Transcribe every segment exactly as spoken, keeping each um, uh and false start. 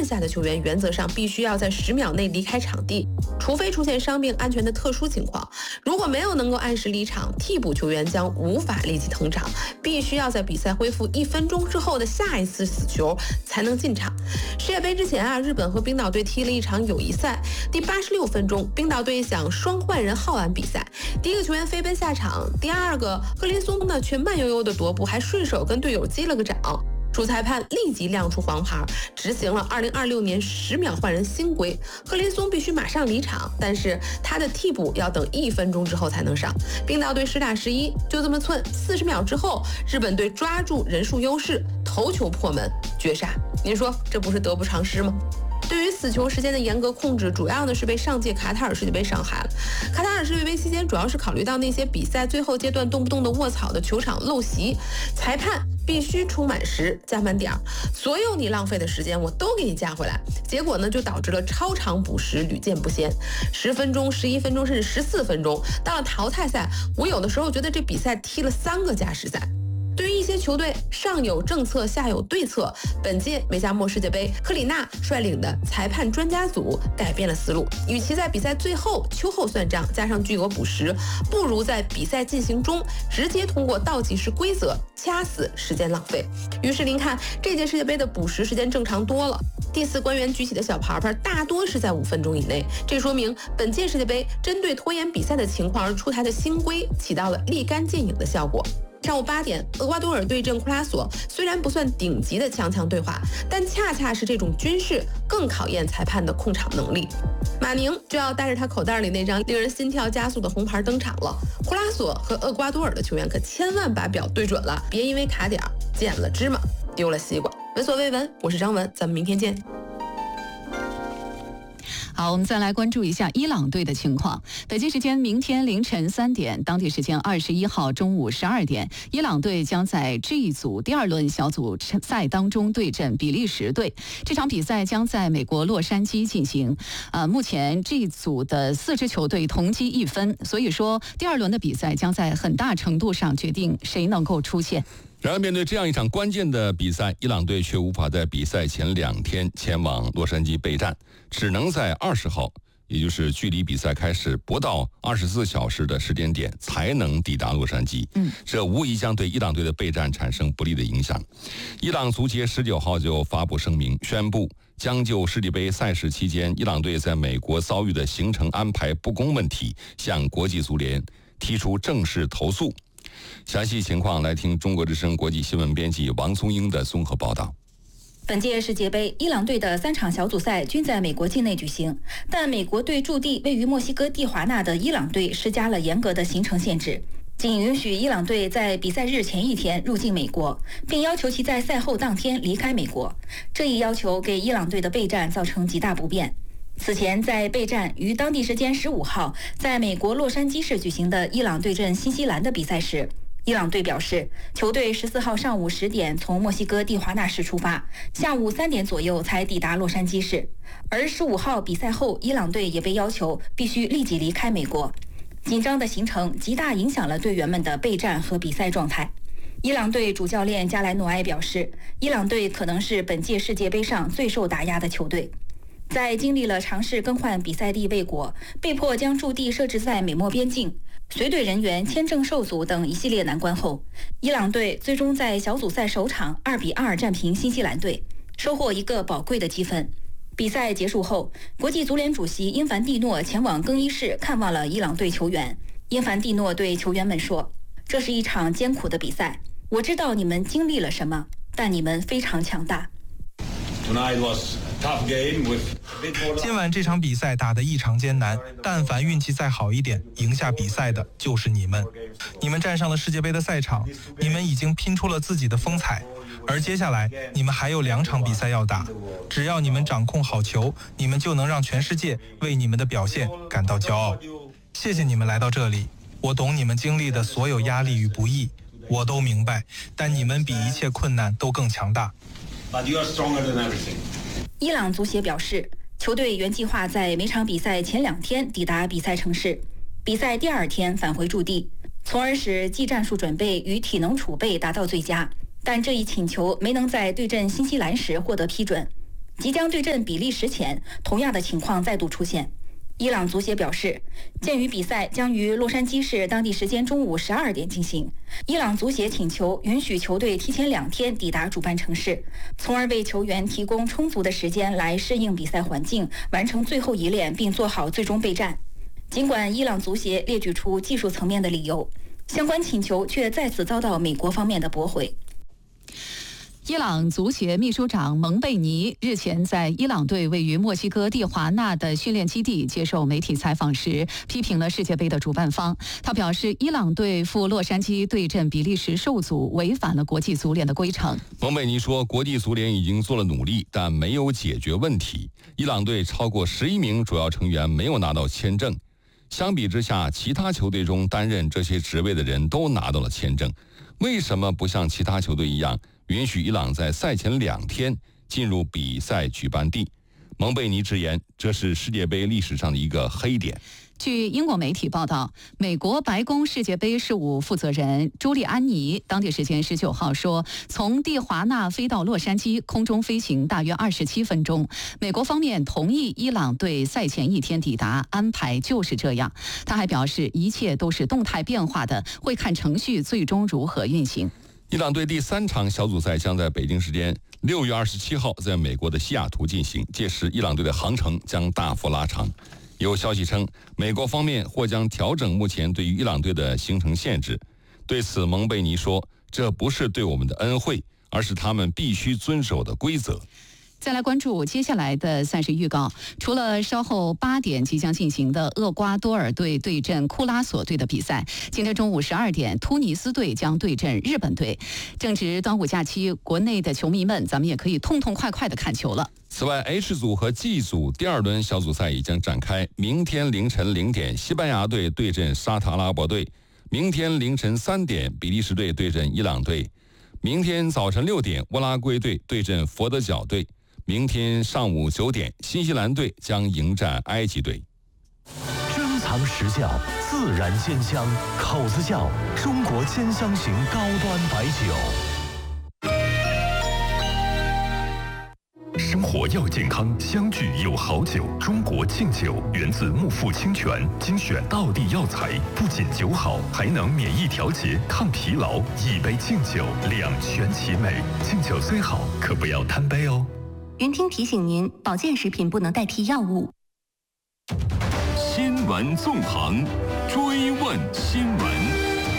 冠下的球员原则上必须要在十秒内离开场地，除非出现伤病安全的特殊情况。如果没有能够按时离场，替补球员将无法立即登场，必须要在比赛恢复一分钟之后的下一次死球才能进场。世界杯之前啊，日本和冰岛队踢了一场友谊赛，第八十六分钟，冰岛队想双换人耗完比赛，第一个球员飞奔下场，第二个赫林松呢却慢悠悠的踱步，还顺手跟队友击了个掌。主裁判立即亮出黄牌，执行了二零二六年十秒换人新规。赫林松必须马上离场，但是他的替补要等一分钟之后才能上。冰岛队十打十一，就这么寸。四十秒之后，日本队抓住人数优势，头球破门，绝杀。您说这不是得不偿失吗？对于死球时间的严格控制，主要呢是被上届卡塔尔世界杯伤害了。卡塔尔世界杯期间，主要是考虑到那些比赛最后阶段动不动的卧草的球场陋习，裁判必须出满时加满点儿，所有你浪费的时间我都给你加回来。结果呢，就导致了超长补时屡见不鲜，十分钟、十一分钟，甚至十四分钟。到了淘汰赛，我有的时候觉得这比赛踢了三个加时赛。对于一些球队，上有政策，下有对策。本届梅加莫世界杯，科里纳率领的裁判专家组改变了思路，与其在比赛最后秋后算账，加上巨额补时，不如在比赛进行中直接通过倒计时规则掐死时间浪费。于是您看，这届世界杯的补时时间正常多了。第四官员举起的小牌牌大多是在五分钟以内，这说明本届世界杯针对拖延比赛的情况而出台的新规起到了立竿见影的效果。上午八点，厄瓜多尔对阵库拉索，虽然不算顶级的强强对话，但恰恰是这种军事更考验裁判的控场能力。马宁就要带着他口袋里那张令人心跳加速的红牌登场了。库拉索和厄瓜多尔的球员可千万把表对准了，别因为卡点捡了芝麻丢了西瓜。闻所未闻，我是张文，咱们明天见。 好，我们再来关注一下伊朗队的情况。北京时间明天凌晨三点，当地时间二十一号中午十二点，伊朗队将在 G 组第二轮小组赛当中对阵比利时队。这场比赛将在美国洛杉矶进行。呃，目前 G 组的四支球队同积一分，所以说第二轮的比赛将在很大程度上决定谁能够出线。 然而，面对这样一场关键的比赛，伊朗队却无法在比赛前两天前往洛杉矶备战，只能在二十号，也就是距离比赛开始不到二十四小时的时间点才能抵达洛杉矶。嗯，这无疑将对伊朗队的备战产生不利的影响。伊朗足协十九号就发布声明，宣布将就世界杯赛事期间伊朗队在美国遭遇的行程安排不公问题向国际足联提出正式投诉。详细情况来听中国之声国际新闻编辑王松英的综合报道。 本届世界杯，伊朗队的三场小组赛均在美国境内举行，但美国对驻地位于墨西哥蒂华纳的伊朗队施加了严格的行程限制，仅允许伊朗队在比赛日前一天入境美国，并要求其在赛后当天离开美国。这一要求给伊朗队的备战造成极大不便。此前，在备战于当地时间十五号在美国洛杉矶市举行的伊朗对阵新西兰的比赛时，伊朗队表示，球队十四号上午十点从墨西哥蒂华纳市出发，下午三点左右才抵达洛杉矶市。而十五号比赛后，伊朗队也被要求必须立即离开美国。紧张的行程极大影响了队员们的备战和比赛状态。伊朗队主教练加莱诺埃表示，伊朗队可能是本届世界杯上最受打压的球队。在经历了尝试更换比赛地未果，被迫将驻地设置在美墨边境，随队人员签证受阻等一系列难关后，伊朗队最终在小组赛首场二比二战平新西兰队，收获一个宝贵的积分。比赛结束后，国际足联主席因凡蒂诺前往更衣室看望了伊朗队球员。因凡蒂诺对球员们说：“这是一场艰苦的比赛，我知道你们经历了什么，但你们非常强大。” 今晚这场比赛打得异常艰难，但凡运气再好一点，赢下比赛的就是你们。你们站上了世界杯的赛场，你们已经拼出了自己的风采，而接下来你们还有两场比赛要打。只要你们掌控好球，你们就能让全世界为你们的表现感到骄傲。谢谢你们来到这里，我懂你们经历的所有压力与不易，我都明白，但你们比一切困难都更强大。 伊朗足协表示，球队原计划在每场比赛前两天抵达比赛城市，比赛第二天返回驻地，从而使技战术准备与体能储备达到最佳。但这一请求没能在对阵新西兰时获得批准。 即将对阵比利时前，同样的情况再度出现。伊朗足协表示，鉴于比赛将于洛杉矶市当地时间中午十二点进行，伊朗足协请求允许球队提前两天抵达主办城市，从而为球员提供充足的时间来适应比赛环境，完成最后一练并做好最终备战。尽管伊朗足协列举出技术层面的理由，相关请求却再次遭到美国方面的驳回。 伊朗足协秘书长蒙贝尼日前在伊朗队位于墨西哥蒂华纳的训练基地接受媒体采访时，批评了世界杯的主办方。他表示，伊朗队赴洛杉矶对阵比利时受阻，违反了国际足联的规程。 蒙贝尼说，国际足联已经做了努力，但没有解决问题。伊朗队超过十一名主要成员没有拿到签证，相比之下，其他球队中担任这些职位的人都拿到了签证。为什么不像其他球队一样，允许伊朗在赛前两天进入比赛举办地？蒙贝尼直言，这是世界杯历史上的一个黑点。 据英国媒体报道，美国白宫世界杯事务负责人朱利安尼当地时间十九号说，从蒂华纳飞到洛杉矶，空中飞行大约二十七分钟。美国方面同意伊朗队赛前一天抵达，安排就是这样。他还表示，一切都是动态变化的，会看程序最终如何运行。 伊朗队第三场小组赛将在北京时间六月二十七号在美国的西雅图进行，届时伊朗队的航程将大幅拉长。有消息称，美国方面或将调整目前对于伊朗队的行程限制。对此，蒙贝尼说，这不是对我们的恩惠，而是他们必须遵守的规则。 再来关注接下来的赛事预告。除了稍后八点即将进行的厄瓜多尔队对阵库拉索队的比赛，今天中午十二点，突尼斯队将对阵日本队。正值端午假期，国内的球迷们，咱们也可以痛痛快快的看球了。 此外 ，H 组和 G 组第二轮小组赛已经展开。明天凌晨零点，西班牙队对阵沙特阿拉伯队；明天凌晨三点，比利时队对阵伊朗队；明天早晨六点，乌拉圭队对阵佛得角队。明天上午九点，新西兰队将迎战埃及队。 珍藏实窖，自然鲜香，口子窖，中国兼香型高端白酒。生活要健康，相聚有好酒。中国敬酒源自木富清泉，精选道地药材，不仅酒好，还能免疫调节、抗疲劳。一杯敬酒，两全其美。敬酒虽好，可不要贪杯哦。 云听提醒您，保健食品不能代替药物。 新闻纵横，追问新闻。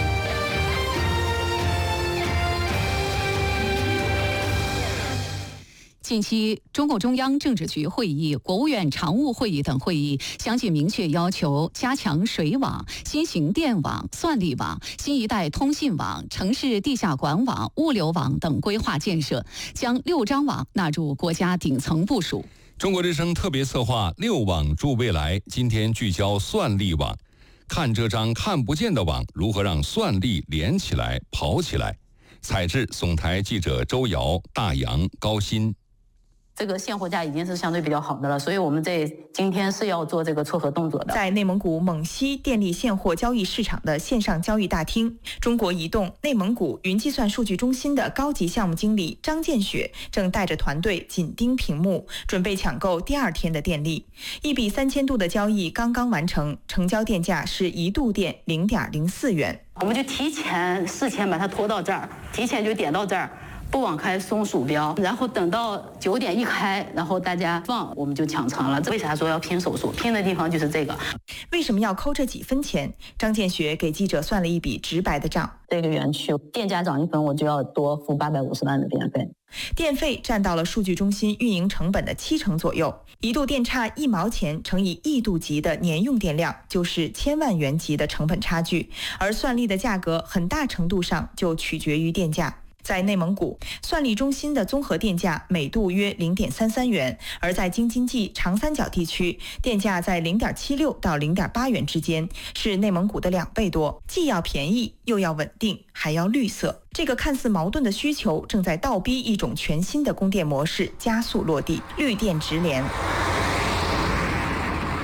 近期，中共中央政治局会议、国务院常务会议等会议相继明确要求加强水网、新型电网、算力网、新一代通信网、城市地下管网、物流网等规划建设，将六张网纳入国家顶层部署。 中国之声特别策划“六网助未来”，今天聚焦算力网，看这张看不见的网如何让算力连起来、跑起来。采制总台记者周瑶、大洋、高鑫。 这个现货价已经是相对比较好的了，所以我们这今天是要做这个撮合动作的。 在内蒙古蒙西电力现货交易市场的线上交易大厅，中国移动内蒙古云计算数据中心的高级项目经理张建雪正带着团队紧盯屏幕，准备抢购第二天的电力。一笔三千度的交易刚刚完成，成交电价是一度电零点零四元。 我们就提前事前把它拖到这儿，提前就点到这儿。不往开松鼠标，然后等到九点一开，然后大家放，我们就抢成了。为啥说要拼手速？拼的地方就是这个。 为什么要抠这几分钱？张建学给记者算了一笔直白的账。 这个园区电价涨一分，我就要多付八百五十万的电费。 电费占到了数据中心运营成本的七成左右，一度电差一毛钱乘以亿度级的年用电量，就是千万元级的成本差距。而算力的价格很大程度上就取决于电价。在内蒙古，算力中心的综合电价每度约零点三三元，而在京津冀长三角地区，电价在零点七六到零点八元之间，是内蒙古的两倍多。既要便宜，又要稳定，还要绿色。这个看似矛盾的需求，正在倒逼一种全新的供电模式加速落地，绿电直连。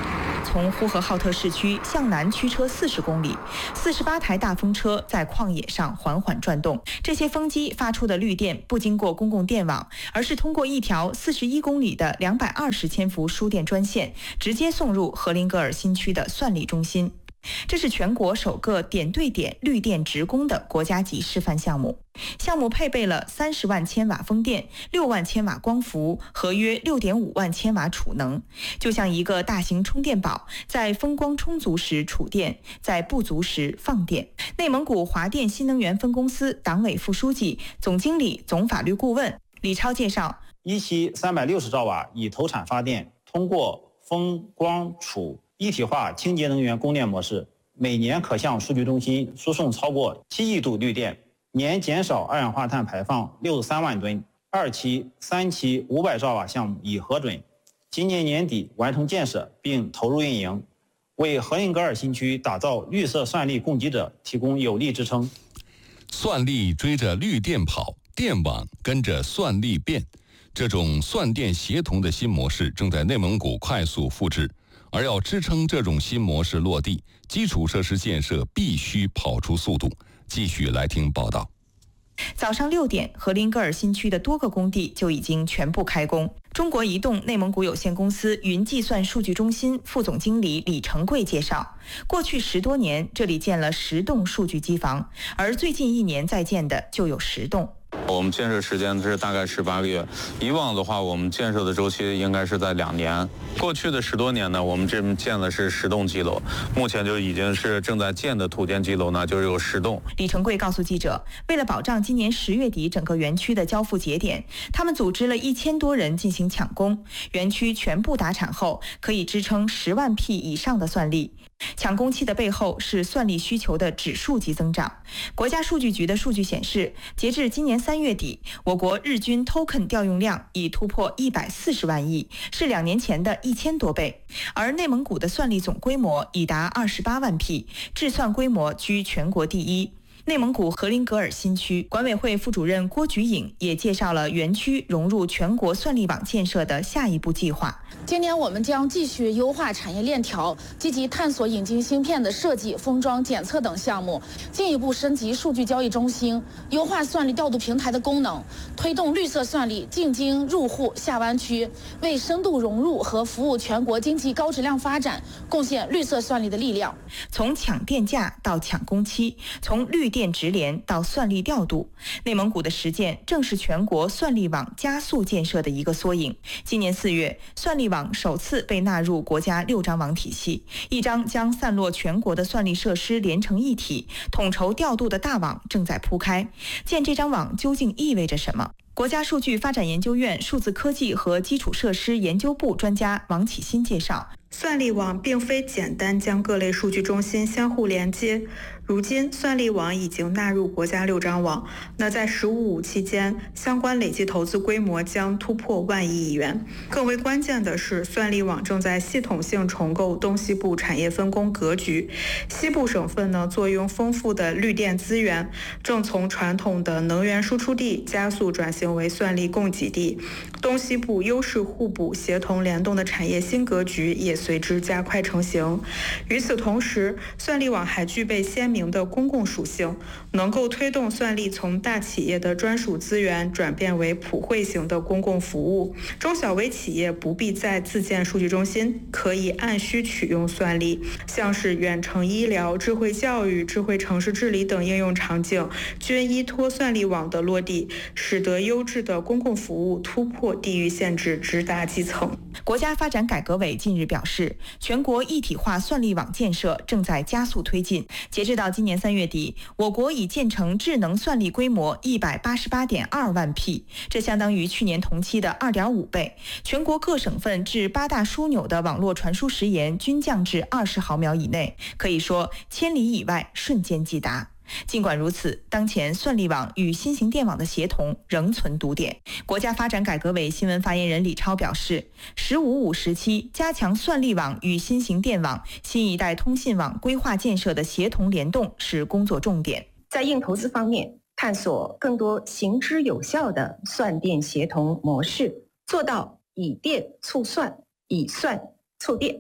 从呼和浩特市区向南驱车四十公里，四十八台大风车在旷野上缓缓转动。这些风机发出的绿电不经过公共电网，而是通过一条四十一公里的两百二十千伏输电专线，直接送入荷林格尔新区的算力中心。这是全国首个点对点绿电直供的国家级示范项目。项目配备了三十万千瓦风电、六万千瓦光伏和约六点五万千瓦储能，就像一个大型充电宝，在风光充足时储电，在不足时放电。内蒙古华电新能源分公司党委副书记、总经理、总法律顾问李超介绍， 一期三百六十兆瓦以投产发电，通过风光储一体化清洁能源供电模式，每年可向数据中心输送超过七亿度绿电，年减少二氧化碳排放六十三万吨。二期、三期五百兆瓦项目已核准，今年年底完成建设并投入运营，为荷林格尔新区打造绿色算力供给者提供有力支撑。 算力追着绿电跑，电网跟着算力变，这种算电协同的新模式正在内蒙古快速复制。而要支撑这种新模式落地，基础设施建设必须跑出速度。继续来听报道。 早上六点，荷林格尔新区的多个工地就已经全部开工。中国移动内蒙古有限公司云计算数据中心副总经理李成贵介绍，过去十多年，这里建了十栋数据机房，而最近一年在建的就有十栋。 我们建设时间是大概十八个月，以往的话，我们建设的周期应该是在两年。过去的十多年呢，我们这边建的是十栋基楼，目前就已经是正在建的土建基楼呢，就有十栋。 李成贵告诉记者，为了保障今年十月底整个园区的交付节点，他们组织了一千多人进行抢工，园区全部达产后，可以支撑十万 P 以上的算力。抢工期的背后是算力需求的指数级增长。国家数据局的数据显示，截至今年三月底，我国日均 token 调用量已突破一百四十万亿，是两年前的一千多倍。而内蒙古的算力总规模已达二十八万 P， 制算规模居全国第一。内蒙古荷林格尔新区管委会副主任郭菊颖也介绍了园区融入全国算力网建设的下一步计划。 今年我们将继续优化产业链条，积极探索引进芯片的设计、封装、检测等项目，进一步升级数据交易中心，优化算力调度平台的功能，推动绿色算力进京入户下湾区，为深度融入和服务全国经济高质量发展贡献绿色算力的力量。 从抢电价到抢工期，从绿电直联到算力调度，内蒙古的实践正是全国算力网加速建设的一个缩影。今年四月，算力网首次被纳入国家六张网体系，一张将散落全国的算力设施连成一体、统筹调度的大网正在铺开。建这张网究竟意味着什么？国家数据发展研究院数字科技和基础设施研究部专家王启新介绍， 算力网并非简单将各类数据中心相互连接，如今算力网已经纳入国家六张网，那在“十五五”期间，相关累计投资规模将突破万亿亿元。更为关键的是，算力网正在系统性重构东西部产业分工格局。西部省份呢，坐拥丰富的绿电资源，正从传统的能源输出地加速转型为算力供给地。东西部优势互补、协同联动的产业新格局也随之加快成型。与此同时，算力网还具备鲜明的公共属性，能够推动算力从大企业的专属资源转变为普惠型的公共服务。中小微企业不必再自建数据中心，可以按需取用算力，像是远程医疗、智慧教育、智慧城市治理等应用场景，均依托算力网的落地，使得优质的公共服务突破地域限制，直达基层。 国家发展改革委近日表示，全国一体化算力网建设正在加速推进。截至到今年三月底，我国已建成智能算力规模一百八十八点二万 P， 这相当于去年同期的二点五倍。全国各省份至八大枢纽的网络传输时延均降至二十毫秒以内，可以说千里以外瞬间即达。尽管如此，当前算力网与新型电网的协同仍存堵点。国家发展改革委新闻发言人李超表示，“十五五”时期加强算力网与新型电网、新一代通信网规划建设的协同联动是工作重点。 在硬投资方面，探索更多行之有效的算电协同模式，做到以电促算，以算促电。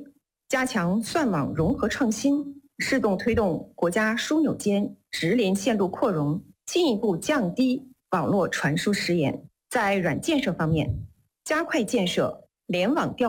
加强算网融合创新，适动推动国家枢纽间直连线路扩容，进一步降低网络传输时延。在软建设方面，加快建设联网调